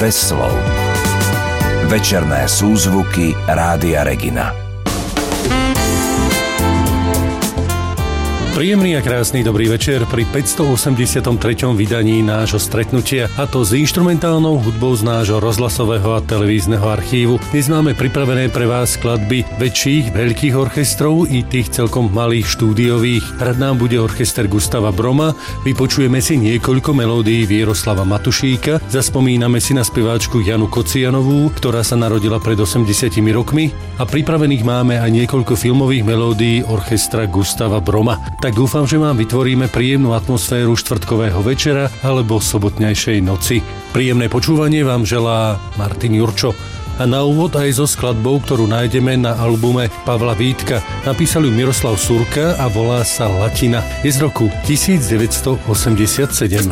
bez slov. Večerné súzvuky Rádia Regina. Príjemný a krásny dobrý večer pri 583. vydaní nášho stretnutia, a to s inštrumentálnou hudbou z nášho rozhlasového a televízneho archívu. Dnes máme pripravené pre vás skladby väčších, veľkých orchestrov i tých celkom malých štúdiových. Hrať nám bude orchester Gustava Broma, vypočujeme si niekoľko melódií Vieroslava Matušíka, zaspomíname si na speváčku Janu Kocianovú, ktorá sa narodila pred 80 rokmi, a pripravených máme aj niekoľko filmových melódií orchestra Gustava Broma. Tak dúfam, že vám vytvoríme príjemnú atmosféru štvrtkového večera alebo sobotnejšej noci. Príjemné počúvanie vám želá Martin Jurčo. A na úvod aj so skladbou, ktorú nájdeme na albume Pavla Vítka. Napísal ju Miroslav Surka a volá sa Latina. Je z roku 1987.